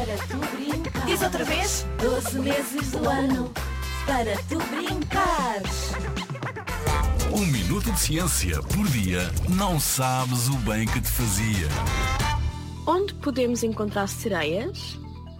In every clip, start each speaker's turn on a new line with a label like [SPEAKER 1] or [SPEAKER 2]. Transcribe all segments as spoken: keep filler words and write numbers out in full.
[SPEAKER 1] para tu brincar.
[SPEAKER 2] Diz outra vez.
[SPEAKER 1] Doze meses do ano para tu brincares.
[SPEAKER 3] Um minuto de ciência por dia não sabes o bem que te fazia.
[SPEAKER 4] Onde podemos encontrar sereias?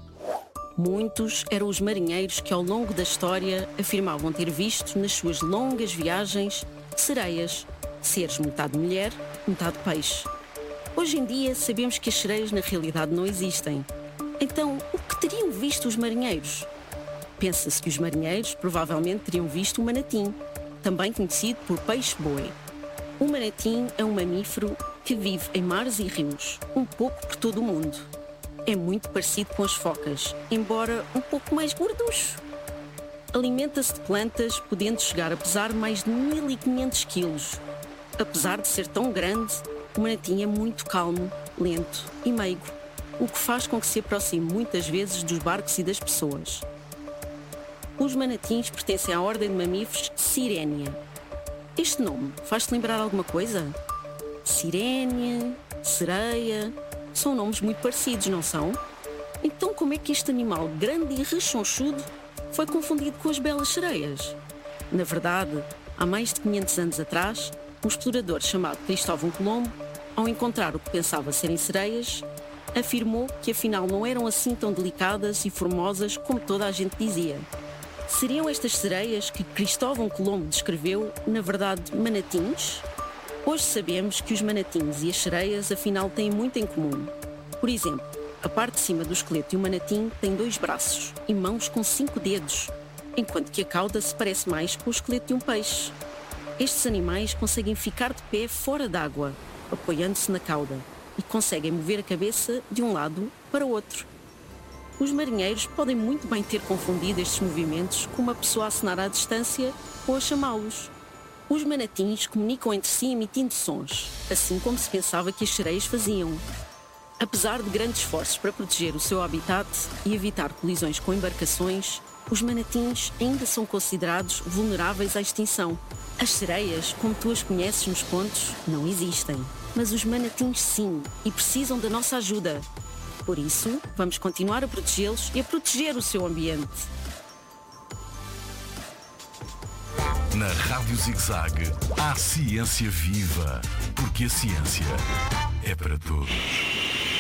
[SPEAKER 5] Muitos eram os marinheiros que ao longo da história afirmavam ter visto nas suas longas viagens sereias, seres metade mulher, metade peixe. Hoje em dia sabemos que as sereias na realidade não existem. Então, o que teriam visto os marinheiros? Pensa-se que os marinheiros provavelmente teriam visto um manatim, também conhecido por peixe-boi. O manatim é um mamífero que vive em mares e rios, um pouco por todo o mundo. É muito parecido com as focas, embora um pouco mais gorducho. Alimenta-se de plantas, podendo chegar a pesar mais de mil e quinhentos quilos. Apesar de ser tão grande, o manatim é muito calmo, lento e meigo, o que faz com que se aproxime muitas vezes dos barcos e das pessoas. Os manatins pertencem à ordem de mamíferos Sirenia. Este nome faz-te lembrar alguma coisa? Sirenia, sereia... São nomes muito parecidos, não são? Então como é que este animal grande e rechonchudo foi confundido com as belas sereias? Na verdade, há mais de quinhentos anos atrás, um explorador chamado Cristóvão Colombo, ao encontrar o que pensava serem sereias, afirmou que afinal não eram assim tão delicadas e formosas como toda a gente dizia. Seriam estas sereias que Cristóvão Colombo descreveu, na verdade, manatins? Hoje sabemos que os manatins e as sereias afinal têm muito em comum. Por exemplo, a parte de cima do esqueleto de um manatim tem dois braços e mãos com cinco dedos, enquanto que a cauda se parece mais com o esqueleto de um peixe. Estes animais conseguem ficar de pé fora d'água, apoiando-se na cauda, e conseguem mover a cabeça de um lado para o outro. Os marinheiros podem muito bem ter confundido estes movimentos com uma pessoa a acenar à distância ou a chamá-los. Os manatins comunicam entre si emitindo sons, assim como se pensava que as sereias faziam. Apesar de grandes esforços para proteger o seu habitat e evitar colisões com embarcações, os manatins ainda são considerados vulneráveis à extinção. As sereias, como tu as conheces nos contos, não existem. Mas os manatins sim, e precisam da nossa ajuda. Por isso, vamos continuar a protegê-los e a proteger o seu ambiente.
[SPEAKER 3] Na Rádio Zig-Zag há ciência viva, porque a ciência é para todos.